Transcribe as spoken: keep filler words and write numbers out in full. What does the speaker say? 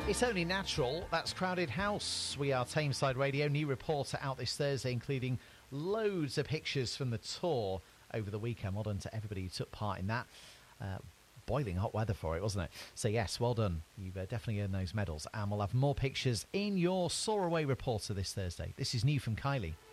It's only natural. That's Crowded House. We are Tameside Radio. New reporter out this Thursday, including loads of pictures from the tour over the weekend. Well done to everybody who took part in that. Uh, boiling hot weather for it, wasn't it? So yes, well done. You've uh, definitely earned those medals. And we'll have more pictures in your Soar Away reporter this Thursday. This is new from Kylie.